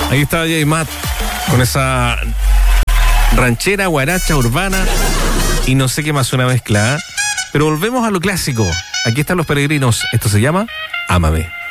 Ahí está DJ Matt con esa ranchera, guaracha, urbana y no sé qué más, una mezcla. Pero volvemos a lo clásico. Aquí están Los Peregrinos. Esto se llama Ámame.